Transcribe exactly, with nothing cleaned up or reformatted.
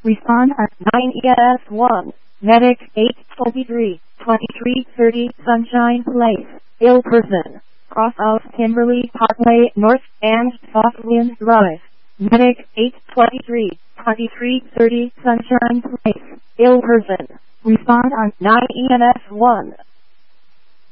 Respond on nine E S one. Medic eight twenty-three, twenty-three thirty Sunshine Place, ill person. Cross out Kimberly Parkway North and Southwind Drive. Medic eight twenty-three, twenty-three thirty Sunshine Place, ill person. Respond on nine E S one.